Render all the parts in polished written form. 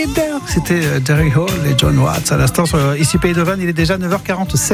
C'était Jerry Hall et John Watts à l'instant sur Ici Pays de Vannes. Il est déjà 9h47.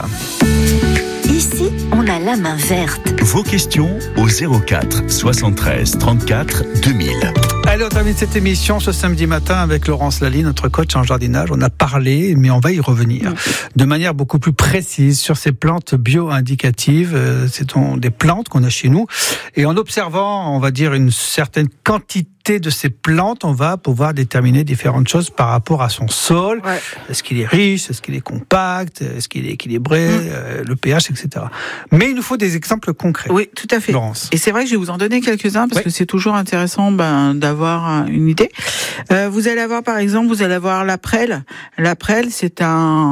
Ici, on a la main verte. Vos questions au 04 73 34 2000. Allez, on termine cette émission ce samedi matin avec Laurence Lally, notre coach en jardinage. On a parlé, mais on va y revenir de manière beaucoup plus précise sur ces plantes bio-indicatives. Ce sont des plantes qu'on a chez nous. Et en observant, on va dire, une certaine quantité de ces plantes, on va pouvoir déterminer différentes choses par rapport à son sol. Ouais. Est-ce qu'il est riche? Est-ce qu'il est compact? Est-ce qu'il est équilibré? Le pH, etc. Mais il nous faut des exemples concrets. Oui, tout à fait. Laurence. Et c'est vrai que je vais vous en donner quelques-uns parce que c'est toujours intéressant d'avoir une idée. Vous allez avoir, par exemple, la prêle. La prêle, c'est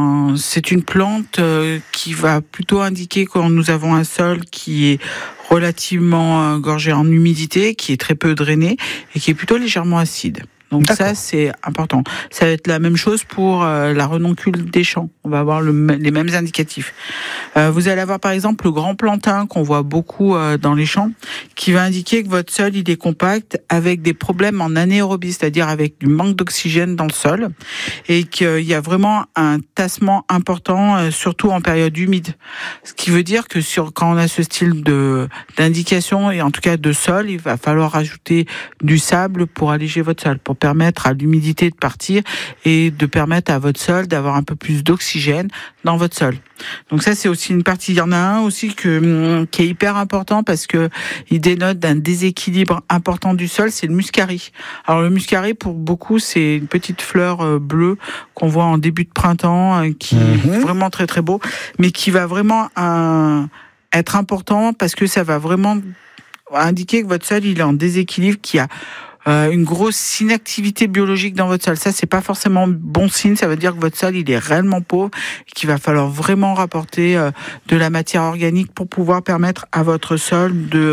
une plante qui va plutôt indiquer quand nous avons un sol qui est relativement gorgé en humidité, qui est très peu drainé et qui est plutôt légèrement acide. Donc ça, c'est important. Ça va être la même chose pour la renoncule des champs. On va avoir les mêmes indicatifs. Vous allez avoir par exemple le grand plantain qu'on voit beaucoup dans les champs, qui va indiquer que votre sol il est compact avec des problèmes en anaérobie, c'est-à-dire avec du manque d'oxygène dans le sol, et qu'il y a vraiment un tassement important, surtout en période humide. Ce qui veut dire que quand on a ce style d'indication et en tout cas de sol, il va falloir rajouter du sable pour alléger votre sol, pour permettre à l'humidité de partir et de permettre à votre sol d'avoir un peu plus d'oxygène dans votre sol. Donc ça, c'est aussi une partie. Il y en a un aussi qui est hyper important parce que il dénote d'un déséquilibre important du sol, c'est le muscari. Alors le muscari, pour beaucoup, c'est une petite fleur bleue qu'on voit en début de printemps, qui est vraiment très très beau, mais qui va vraiment être important parce que ça va vraiment indiquer que votre sol il est en déséquilibre, qu'il y a une grosse inactivité biologique dans votre sol. Ça, c'est pas forcément bon signe. Ça veut dire que votre sol, il est réellement pauvre et qu'il va falloir vraiment rapporter de la matière organique pour pouvoir permettre à votre sol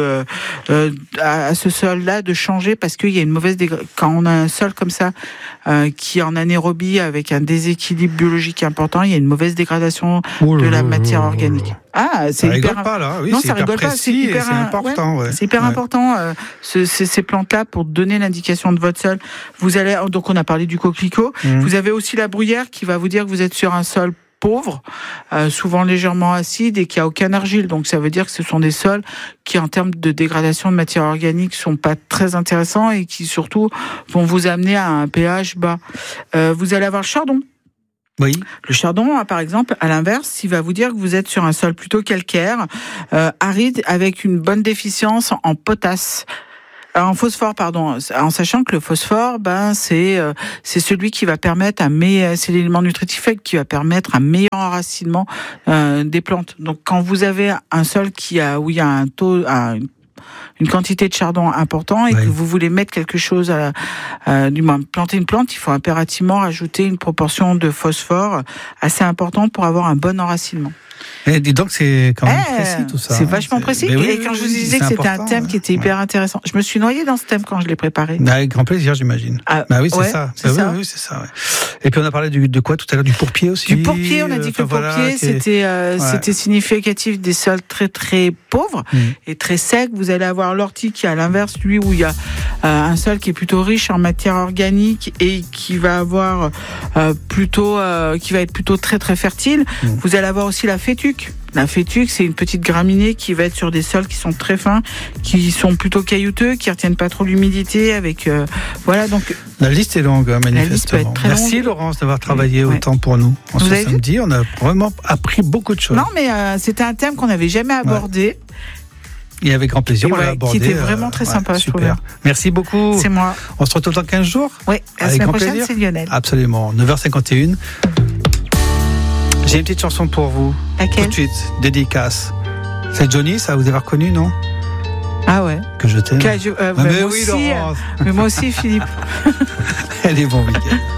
à ce sol-là de changer, parce qu'il y a une mauvaise quand on a un sol comme ça qui est en anaérobie avec un déséquilibre biologique important, il y a une mauvaise dégradation de la matière organique. Ah, c'est ça hyper. Rigole pas là. Oui, non, c'est ça hyper rigole pas. C'est hyper important. Ouais. C'est hyper important. Ces plantes-là pour donner l'indication de votre sol. Donc on a parlé du coquelicot. Vous avez aussi la bruyère qui va vous dire que vous êtes sur un sol pauvre, souvent légèrement acide et qui a aucun argile. Donc ça veut dire que ce sont des sols qui, en termes de dégradation de matière organique, sont pas très intéressants et qui surtout vont vous amener à un pH bas. Vous allez avoir le chardon. Oui. Le chardon, par exemple, à l'inverse, il va vous dire que vous êtes sur un sol plutôt calcaire, aride, avec une bonne déficience en potasse. En phosphore, pardon, en sachant que le phosphore, c'est celui qui va permettre c'est l'élément nutritif qui va permettre un meilleur enracinement des plantes. Donc, quand vous avez un sol où il y a un taux, une quantité de chardon important et que vous voulez mettre quelque chose du moins planter une plante, il faut impérativement rajouter une proportion de phosphore assez importante pour avoir un bon enracinement. Et dis donc, c'est quand même précis tout ça. C'est vachement précis. Et quand je vous disais que c'était un thème qui était hyper intéressant, je me suis noyée dans ce thème quand je l'ai préparé. Avec grand plaisir, j'imagine. Oui, c'est ça. Oui, c'est ça. Ouais. Et puis on a parlé de quoi tout à l'heure? Du pourpier aussi. Du pourpier, on a dit que le pourpier, c'était significatif des sols très très pauvres et très secs. Vous allez avoir l'ortie qui est à l'inverse, lui, où il y a un sol qui est plutôt riche en matière organique et qui va avoir qui va être plutôt très très fertile. Vous allez avoir aussi la fétuque. La fétuque, c'est une petite graminée qui va être sur des sols qui sont très fins, qui sont plutôt caillouteux, qui retiennent pas trop l'humidité. Donc la liste est longue, manifestement. Merci Laurence d'avoir travaillé autant pour nous en ce samedi. On a vraiment appris beaucoup de choses. Non, mais c'était un thème qu'on n'avait jamais abordé. Et avec grand plaisir, on l'a abordé. Qui était vraiment très sympa, je trouve. Merci beaucoup. C'est moi. On se retrouve dans 15 jours. Oui, la semaine prochaine, c'est Lionel. Absolument. 9h51. J'ai une petite chanson pour vous. Laquelle? Tout de suite, dédicace. C'est Johnny, ça, vous avez reconnu, non? Ah ouais. Que je t'aime. Mais moi aussi, Philippe. Allez, bon week-end.